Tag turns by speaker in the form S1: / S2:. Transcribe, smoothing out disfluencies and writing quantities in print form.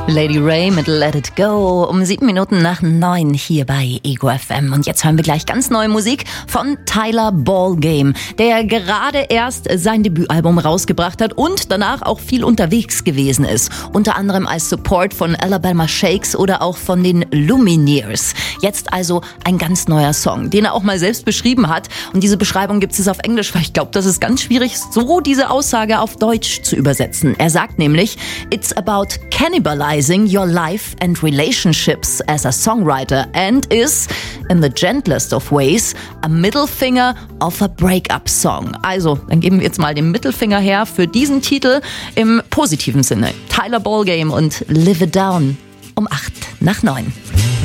S1: Lady Ray mit Let It Go um 7 Minuten nach 9 hier bei Ego FM. Und jetzt hören wir gleich ganz neue Musik von Tyler Ballgame, der gerade erst sein Debütalbum rausgebracht hat und danach auch viel unterwegs gewesen ist. Unter anderem als Support von Alabama Shakes oder auch von den Lumineers. Jetzt also ein ganz neuer Song, den er auch mal selbst beschrieben hat. Und diese Beschreibung gibt es auf Englisch, weil ich glaube, das ist ganz schwierig, so diese Aussage auf Deutsch zu übersetzen. Er sagt nämlich, "It's about cannibalizing your life and relationships as a songwriter and is, in the gentlest of ways, a middle finger of a breakup song." Also, dann geben wir jetzt mal den Mittelfinger her für diesen Titel im positiven Sinne. Tyler Ballgame und Live It Down um 8 nach 9.